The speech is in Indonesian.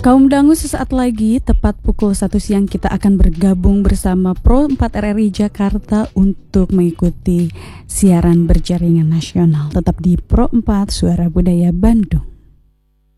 Kaum Dangu, sesaat lagi tepat pukul 1 siang kita akan bergabung bersama Pro 4 RRI Jakarta untuk mengikuti siaran berjaringan nasional. Tetap di Pro 4 Suara Budaya Bandung.